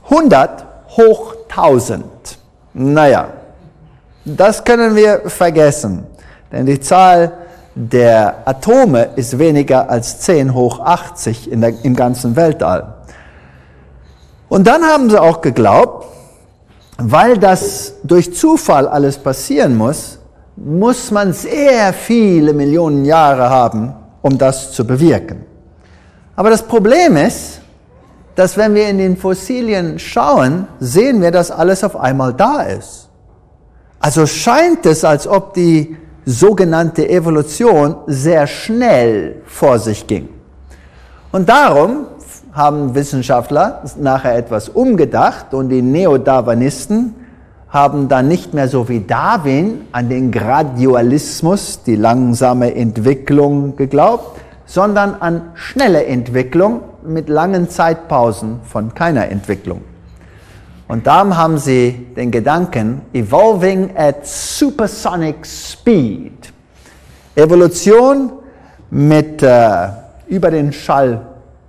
100 hoch 1000. Naja, das können wir vergessen, denn die Zahl der Atome ist weniger als 10 hoch 80 im ganzen Weltall. Und dann haben sie auch geglaubt, weil das durch Zufall alles passieren muss, muss man sehr viele Millionen Jahre haben, um das zu bewirken. Aber das Problem ist, dass wenn wir in den Fossilien schauen, sehen wir, dass alles auf einmal da ist. Also scheint es, als ob die sogenannte Evolution sehr schnell vor sich ging. Und darum haben Wissenschaftler nachher etwas umgedacht und die Neodarwinisten haben dann nicht mehr so wie Darwin an den Gradualismus, die langsame Entwicklung, geglaubt, sondern an schnelle Entwicklung mit langen Zeitpausen von keiner Entwicklung. Und darum haben sie den Gedanken, evolving at supersonic speed. Evolution mit über den Schall,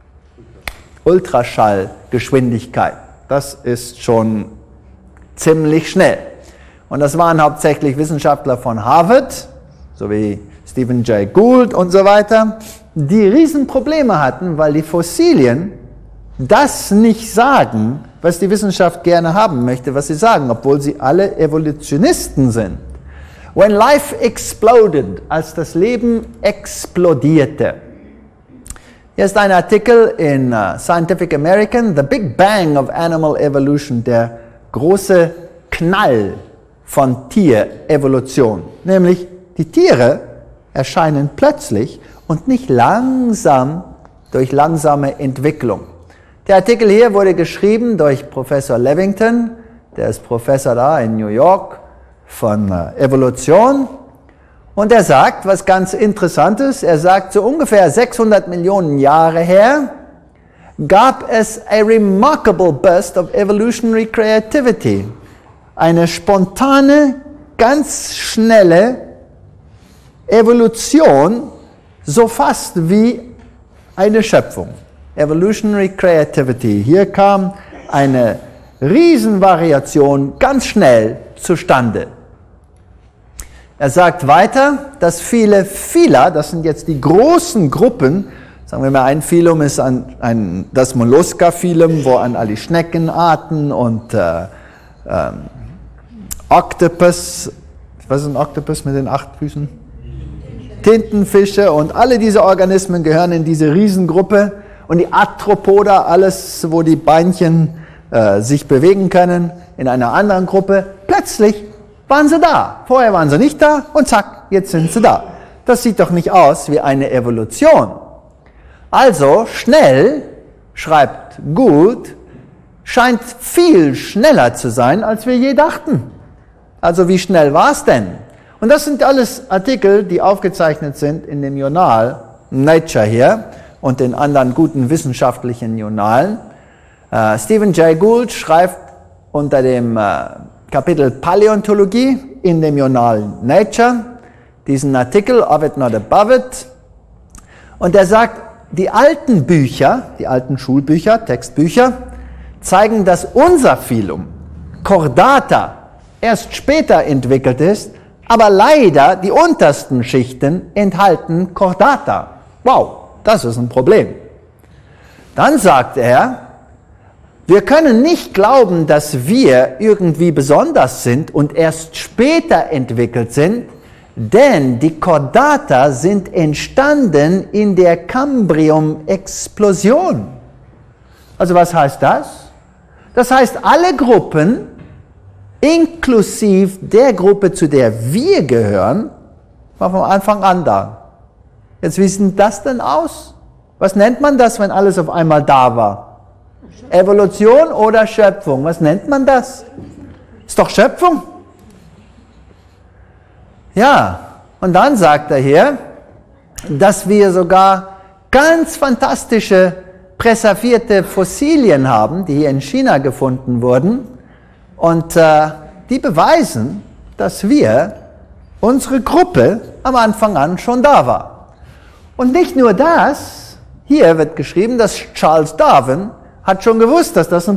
Ultraschallgeschwindigkeit. Das ist schon ziemlich schnell. Und das waren hauptsächlich Wissenschaftler von Harvard, so wie Stephen Jay Gould und so weiter, die Riesenprobleme hatten, weil die Fossilien das nicht sagen, was die Wissenschaft gerne haben möchte, was sie sagen, obwohl sie alle Evolutionisten sind. When life exploded, als das Leben explodierte. Hier ist ein Artikel in Scientific American, The Big Bang of Animal Evolution, der große Knall von Tierevolution. Nämlich, die Tiere erscheinen plötzlich und nicht langsam durch langsame Entwicklung. Der Artikel hier wurde geschrieben durch Professor Levington, der ist Professor da in New York von Evolution. Und er sagt, was ganz interessant ist, er sagt, so ungefähr 600 Millionen Jahre her gab es a remarkable burst of evolutionary creativity. Eine spontane, ganz schnelle Evolution, so fast wie eine Schöpfung. Evolutionary creativity. Hier kam eine Riesenvariation ganz schnell zustande. Er sagt weiter, dass viele Phyla, das sind jetzt die großen Gruppen, sagen wir mal, ein Phylum ist das Mollusca-Phylum, wo an alle Schneckenarten und Oktopus, was ist ein Oktopus mit den 8 Füßen? Tintenfische und alle diese Organismen gehören in diese Riesengruppe und die Arthropoda, alles, wo die Beinchen sich bewegen können, in einer anderen Gruppe, plötzlich waren sie da. Vorher waren sie nicht da und zack, jetzt sind sie da. Das sieht doch nicht aus wie eine Evolution. Also schnell, schreibt Gould, scheint viel schneller zu sein, als wir je dachten. Also wie schnell war es denn? Und das sind alles Artikel, die aufgezeichnet sind in dem Journal Nature hier und in anderen guten wissenschaftlichen Journalen. Stephen Jay Gould schreibt unter dem Kapitel Paläontologie in dem Journal Nature diesen Artikel, Of It Not Above It. Und er sagt, die alten Bücher, die alten Schulbücher, Textbücher, zeigen, dass unser Phylum, Chordata, erst später entwickelt ist, aber leider die untersten Schichten enthalten Chordata. Wow, das ist ein Problem. Dann sagt er, wir können nicht glauben, dass wir irgendwie besonders sind und erst später entwickelt sind, denn die Chordata sind entstanden in der Cambrium-Explosion. Also was heißt das? Das heißt, alle Gruppen, inklusive der Gruppe, zu der wir gehören, war von Anfang an da. Jetzt, wie sieht das denn aus? Was nennt man das, wenn alles auf einmal da war? Evolution oder Schöpfung? Was nennt man das? Ist doch Schöpfung. Ja, und dann sagt er hier, dass wir sogar ganz fantastische präservierte Fossilien haben, die hier in China gefunden wurden. Und die beweisen, dass unsere Gruppe am Anfang an schon da war. Und nicht nur das, hier wird geschrieben, dass Charles Darwin hat schon gewusst, dass das ein